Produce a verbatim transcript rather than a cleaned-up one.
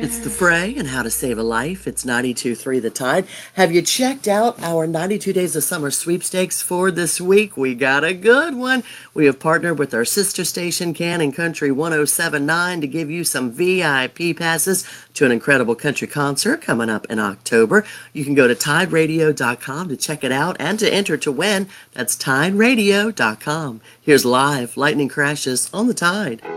It's the fray and how to save a life. It's ninety-two point three The Tide. Have you checked out our ninety-two Days of Summer sweepstakes for this week? We got a good one. We have partnered with our sister station, Cannon Country one oh seven point nine, to give you some V I P passes to an incredible country concert coming up in October. You can go to tide radio dot com to check it out and to enter to win. That's tide radio dot com. Here's live lightning crashes on the Tide.